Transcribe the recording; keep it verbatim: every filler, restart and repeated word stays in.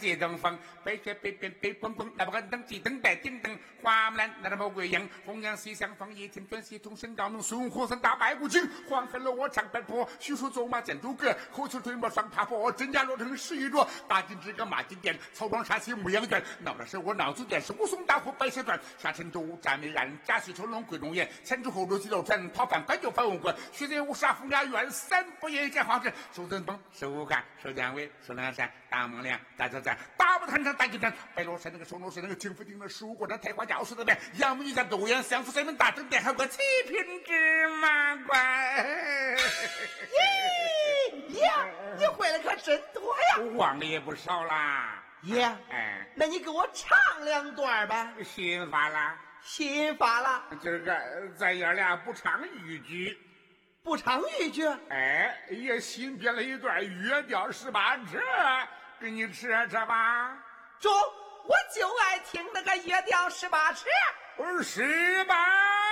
街东风，北雪北边北风风，那不敢等鸡灯带顶灯，花木兰那那魔鬼样，红阳西厢风，一天转西通神高能，孙火山大白骨精，黄河楼我长白坡，徐庶走马见诸葛，口出推磨双爬坡，真假罗成十一着，大金枝个马金殿，草庄杀气牧羊圈，闹的是我闹子殿，是武松大虎白蛇传，沙尘州战美髯，贾诩抽龙归中原，前出后入西楼船，讨饭关就反文官，徐贼无杀风雅院，三不夜见皇上，收登峰，收武汉，收姜维，收梁山，大孟良，大泽赞，大不谈上大金山，白罗山那个收罗山那个清福亭的十五国的太花教室的边，杨门一家斗阳相府三门大正殿，还有个七品芝麻官。 咦呀，你会的可真多呀！ 忘的也不少啦。 爷， 哎， 那你给我唱两段吧。 新发啦， 新发了。 今儿个咱爷俩不唱豫剧， 不唱豫剧。 哎，也新编了一段岳调十八尺，给你吃吃吧。 中，我就爱听那个岳调十八尺。 十八